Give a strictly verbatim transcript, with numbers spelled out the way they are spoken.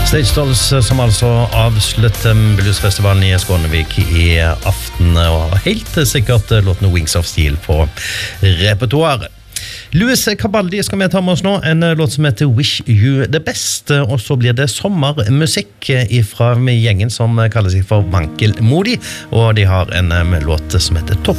Stage Dolls som altså avslutter bluesfestivalen i Skånevik i aften, og helt sikkert låtene Wings of Steel på repertoaret. Louis Capaldi skal vi ta med oss nå, en låt som heter Wish You The Best, og så blir det sommermusikk fra gjengen som kaller seg for Vankelmodig, og de har en låt som heter Topp.